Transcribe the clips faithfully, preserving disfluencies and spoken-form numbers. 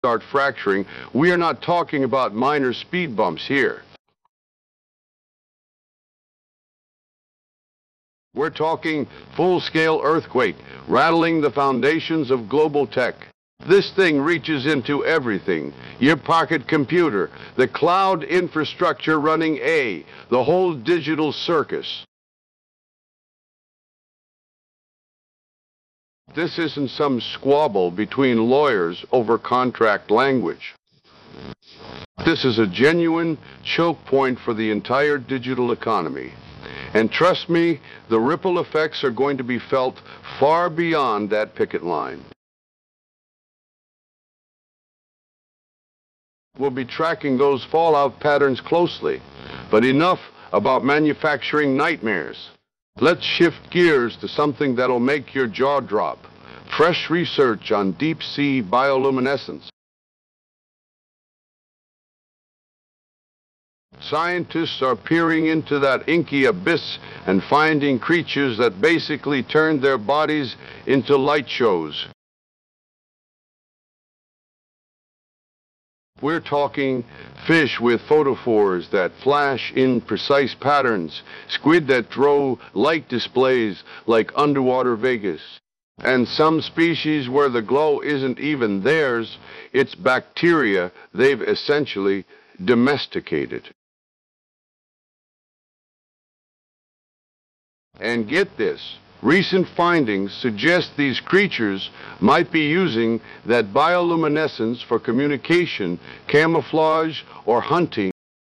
start fracturing, we are not talking about minor speed bumps here. We're talking full-scale earthquake, rattling the foundations of global tech. This thing reaches into everything. Your pocket computer, the cloud infrastructure running A, the whole digital circus. This isn't some squabble between lawyers over contract language. This is a genuine choke point for the entire digital economy. And trust me, the ripple effects are going to be felt far beyond that picket line. We'll be tracking those fallout patterns closely, but enough about manufacturing nightmares. Let's shift gears to something that'll make your jaw drop. Fresh research on deep-sea bioluminescence. Scientists are peering into that inky abyss and finding creatures that basically turn their bodies into light shows. We're talking fish with photophores that flash in precise patterns, squid that throw light displays like underwater Vegas, and some species where the glow isn't even theirs, it's bacteria they've essentially domesticated. And get this, recent findings suggest these creatures might be using that bioluminescence for communication, camouflage, or hunting.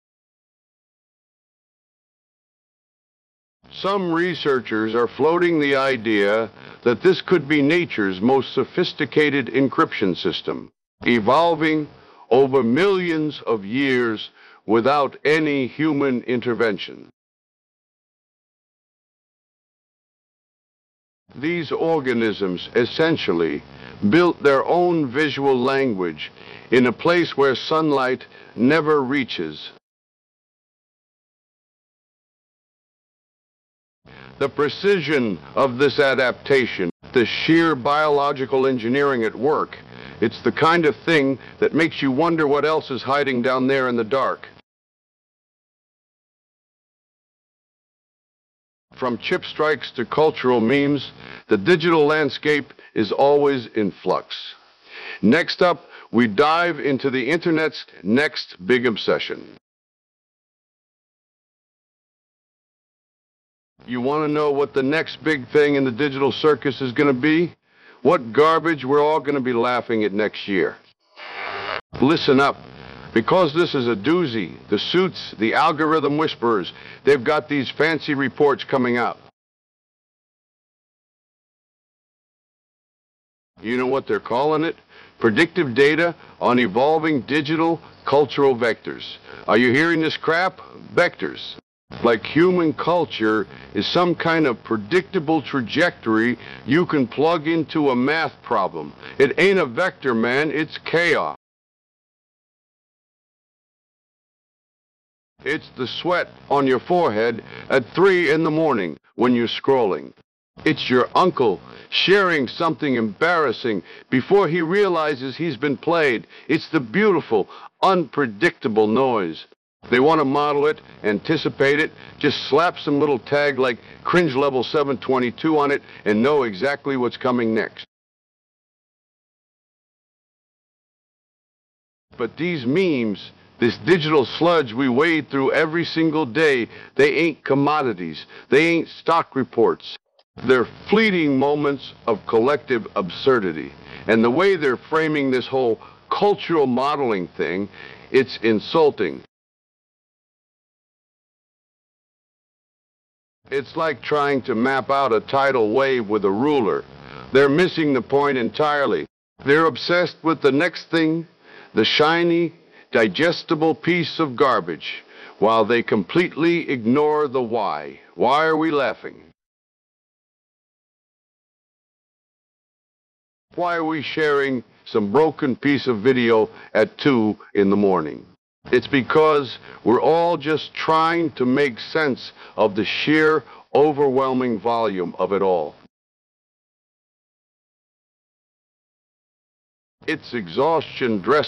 Some researchers are floating the idea that this could be nature's most sophisticated encryption system, evolving over millions of years without any human intervention. These organisms essentially built their own visual language in a place where sunlight never reaches. The precision of this adaptation, the sheer biological engineering at work, it's the kind of thing that makes you wonder what else is hiding down there in the dark. From chip strikes to cultural memes, the digital landscape is always in flux. Next up, we dive into the Internet's next big obsession. You want to know what the next big thing in the digital circus is going to be? What garbage we're all going to be laughing at next year? Listen up. Because this is a doozy, the suits, the algorithm whisperers, they've got these fancy reports coming out. You know what they're calling it? Predictive data on evolving digital cultural vectors. Are you hearing this crap? Vectors. Like human culture is some kind of predictable trajectory you can plug into a math problem. It ain't a vector, man, it's chaos. It's the sweat on your forehead at three in the morning when you're scrolling. It's your uncle sharing something embarrassing before he realizes he's been played. It's the beautiful, unpredictable noise. They want to model it, anticipate it, just slap some little tag like cringe level seven twenty-two on it and know exactly what's coming next. But these memes, this digital sludge we wade through every single day, they ain't commodities. They ain't stock reports. They're fleeting moments of collective absurdity. And the way they're framing this whole cultural modeling thing, it's insulting. It's like trying to map out a tidal wave with a ruler. They're missing the point entirely. They're obsessed with the next thing, the shiny, digestible piece of garbage, while they completely ignore the why. Why are we laughing? Why are we sharing some broken piece of video at two in the morning? It's because we're all just trying to make sense of the sheer, overwhelming volume of it all. It's exhaustion dressed